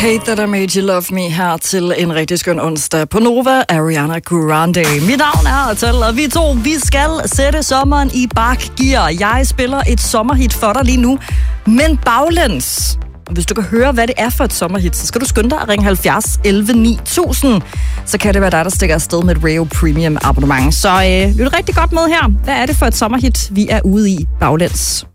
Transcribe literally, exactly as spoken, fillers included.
Hate That I Made You Love Me her til en rigtig skøn onsdag på Nova, Ariana Grande. Mit navn er Atal, og vi to, vi skal sætte sommeren i bakgear. Jeg spiller et sommerhit for dig lige nu, men baglæns. Hvis du kan høre, hvad det er for et sommerhit, så skal du skynde dig at ringe halvfjerds elleve ni tusind. Så kan det være dig, der stikker afsted med et Rayo Premium abonnement. Så øh, lyt rigtig godt med her. Hvad er det for et sommerhit, vi er ude i baglæns?